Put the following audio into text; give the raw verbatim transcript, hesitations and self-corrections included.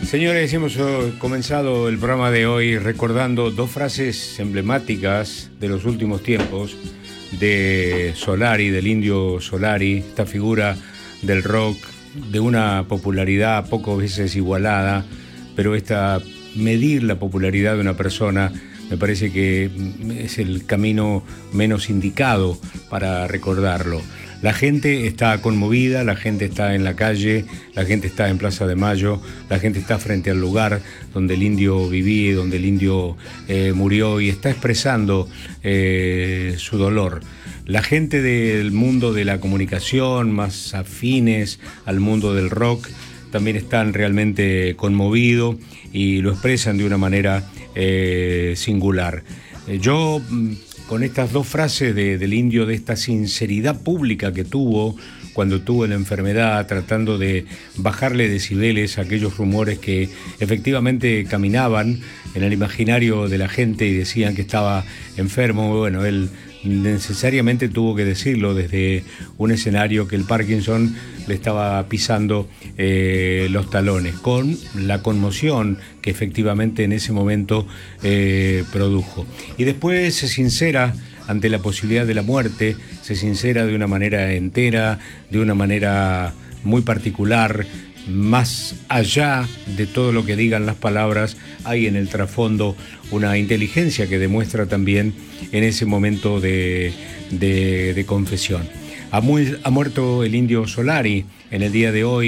Señores, hemos eh, comenzado el programa de hoy recordando dos frases emblemáticas de los últimos tiempos de Solari, del Indio Solari, esta figura del rock de una popularidad pocas veces igualada, pero esta medir la popularidad de una persona me parece que es el camino menos indicado para recordarlo. La gente está conmovida, la gente está en la calle, la gente está en Plaza de Mayo, la gente está frente al lugar donde el indio vivía, donde el indio eh, murió y está expresando eh, su dolor. La gente del mundo de la comunicación, más afines al mundo del rock, también están realmente conmovidos y lo expresan de una manera eh, singular. Eh, yo... con estas dos frases de, del indio, de esta sinceridad pública que tuvo cuando tuvo la enfermedad, tratando de bajarle decibeles a aquellos rumores que efectivamente caminaban en el imaginario de la gente y decían que estaba enfermo. Bueno, él necesariamente tuvo que decirlo desde un escenario que el Parkinson le estaba pisando eh, los talones, con la conmoción que efectivamente en ese momento eh, produjo. Y después se sincera ante la posibilidad de la muerte, se sincera de una manera entera, de una manera muy particular. Más allá de todo lo que digan las palabras, hay en el trasfondo una inteligencia que demuestra también en ese momento de, de, de confesión. Ha, muy, ha muerto el Indio Solari en el día de hoy.